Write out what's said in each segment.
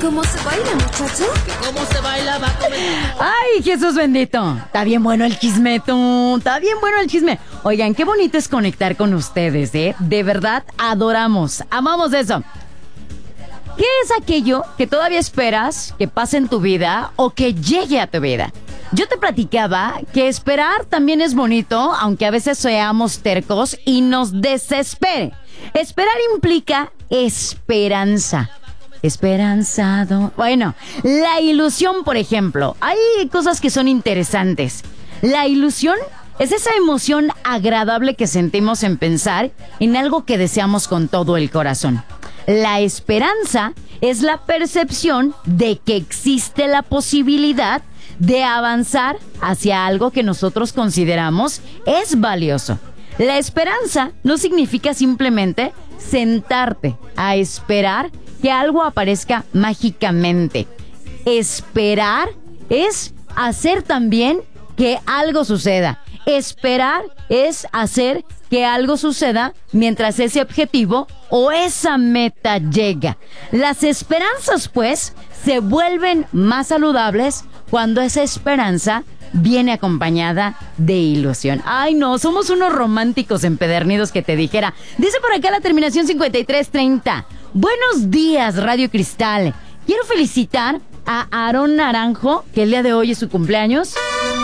¿Cómo se baila, muchacho? ¿Cómo se baila? Va a comer. ¡Ay, Jesús bendito! Está bien bueno el chisme, tú. Está bien bueno el chisme. Oigan, qué bonito es conectar con ustedes, ¿eh? De verdad, adoramos, amamos eso. ¿Qué es aquello que todavía esperas que pase en tu vida o que llegue a tu vida? Yo te platicaba que esperar también es bonito, aunque a veces seamos tercos y nos desespere. Esperar implica esperanza. Esperanzado. Bueno, la ilusión, por ejemplo. Hay cosas que son interesantes. La ilusión es esa emoción agradable que sentimos en pensar en algo que deseamos con todo el corazón. La esperanza es la percepción de que existe la posibilidad de avanzar hacia algo que nosotros consideramos es valioso. La esperanza no significa simplemente sentarte a esperar que algo aparezca mágicamente. Esperar es hacer también que algo suceda. Esperar es hacer que algo suceda mientras ese objetivo o esa meta llega. Las esperanzas, pues, se vuelven más saludables cuando esa esperanza viene acompañada de ilusión. Ay, no, somos unos románticos empedernidos que te dijera. Dice por acá la terminación 5330. Buenos días, Radio Cristal. Quiero felicitar a Aarón Naranjo, que el día de hoy es su cumpleaños.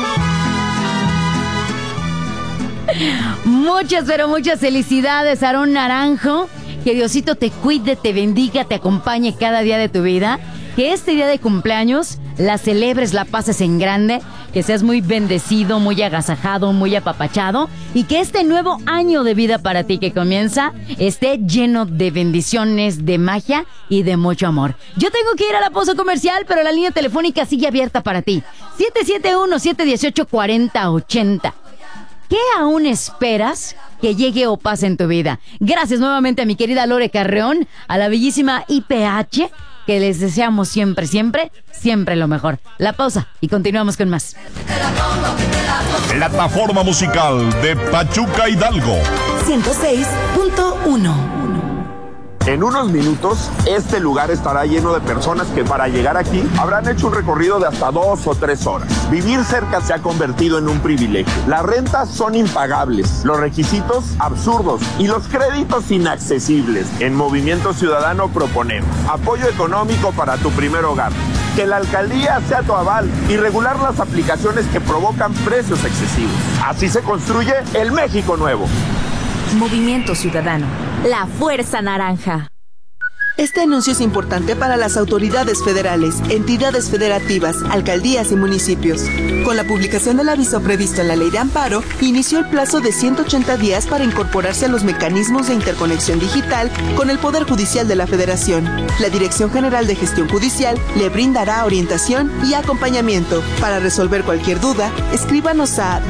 Muchas, pero muchas felicidades, Aarón Naranjo. Que Diosito te cuide, te bendiga, te acompañe cada día de tu vida. Que este día de cumpleaños la celebres, la pases en grande, que seas muy bendecido, muy agasajado, muy apapachado, y que este nuevo año de vida para ti que comienza esté lleno de bendiciones, de magia y de mucho amor. Yo tengo que ir a la pausa comercial, pero la línea telefónica sigue abierta para ti. 771-718-4080. ¿Qué aún esperas que llegue o pase en tu vida? Gracias nuevamente a mi querida Lore Carreón, a la bellísima IPH, que les deseamos siempre, siempre, siempre lo mejor. La pausa y continuamos con más. Plataforma musical de Pachuca Hidalgo. 106.1. En unos minutos, este lugar estará lleno de personas que para llegar aquí habrán hecho un recorrido de hasta 2 o 3 horas. Vivir cerca se ha convertido en un privilegio. Las rentas son impagables, los requisitos absurdos y los créditos inaccesibles. En Movimiento Ciudadano proponemos apoyo económico para tu primer hogar, que la alcaldía sea tu aval y regular las aplicaciones que provocan precios excesivos. Así se construye el México nuevo. Movimiento Ciudadano, la fuerza naranja. Este anuncio es importante para las autoridades federales, entidades federativas, alcaldías y municipios. Con la publicación del aviso previsto en la Ley de Amparo, inició el plazo de 180 días para incorporarse a los mecanismos de interconexión digital con el Poder Judicial de la Federación. La Dirección General de Gestión Judicial le brindará orientación y acompañamiento. Para resolver cualquier duda, escríbanos a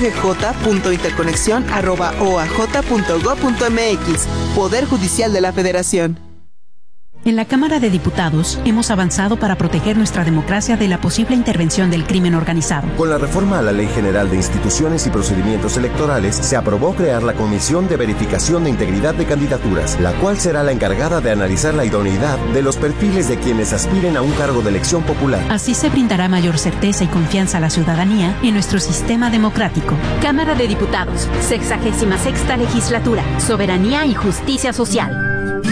dggj.interconexión@oaj.gov.mx. Poder Judicial de la Federación. En la Cámara de Diputados hemos avanzado para proteger nuestra democracia de la posible intervención del crimen organizado. Con la reforma a la Ley General de Instituciones y Procedimientos Electorales, se aprobó crear la Comisión de Verificación de Integridad de Candidaturas, la cual será la encargada de analizar la idoneidad de los perfiles de quienes aspiren a un cargo de elección popular. Así se brindará mayor certeza y confianza a la ciudadanía en nuestro sistema democrático. Cámara de Diputados, 66ª Legislatura, Soberanía y Justicia Social.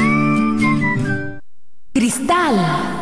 Cristal.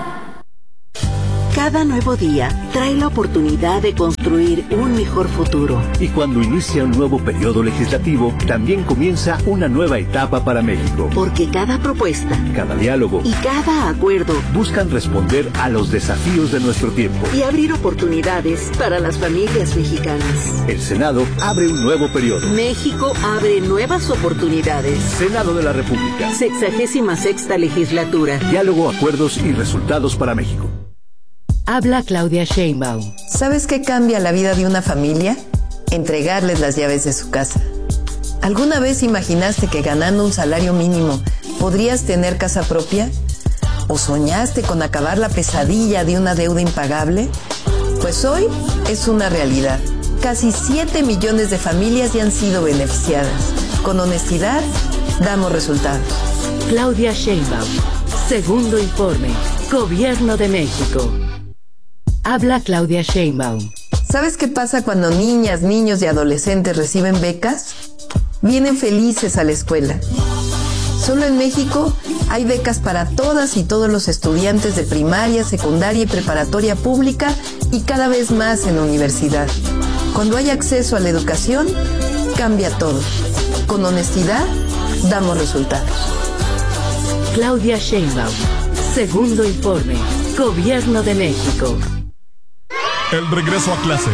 Cada nuevo día trae la oportunidad de construir un mejor futuro. Y cuando inicia un nuevo periodo legislativo, también comienza una nueva etapa para México. Porque cada propuesta, cada diálogo y cada acuerdo buscan responder a los desafíos de nuestro tiempo y abrir oportunidades para las familias mexicanas. El Senado abre un nuevo periodo. México abre nuevas oportunidades. Senado de la República. 66ª Legislatura. Diálogo, acuerdos y resultados para México. Habla Claudia Sheinbaum. ¿Sabes qué cambia la vida de una familia? Entregarles las llaves de su casa. ¿Alguna vez imaginaste que ganando un salario mínimo podrías tener casa propia? ¿O soñaste con acabar la pesadilla de una deuda impagable? Pues hoy es una realidad. Casi 7 millones de familias ya han sido beneficiadas. Con honestidad, damos resultados. Claudia Sheinbaum. Segundo informe. Gobierno de México. Habla Claudia Sheinbaum. ¿Sabes qué pasa cuando niñas, niños y adolescentes reciben becas? Vienen felices a la escuela. Solo en México hay becas para todas y todos los estudiantes de primaria, secundaria y preparatoria pública y cada vez más en la universidad. Cuando hay acceso a la educación, cambia todo. Con honestidad, damos resultados. Claudia Sheinbaum. Segundo informe. Gobierno de México. El regreso a clase.